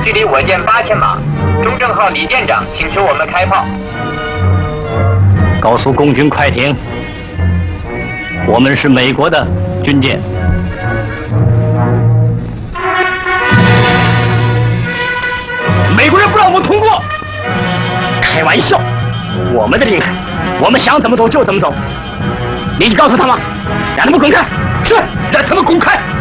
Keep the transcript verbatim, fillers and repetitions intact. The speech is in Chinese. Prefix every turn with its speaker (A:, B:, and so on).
A: 距离我舰八千码。中正号李舰长，请求我们开炮。
B: 告诉共军快艇，我们是美国的军舰。美国人不让我们通过，开玩笑！我们的领海，我们想怎么走就怎么走。你去告诉他们，让他们滚开！是，让他们滚开！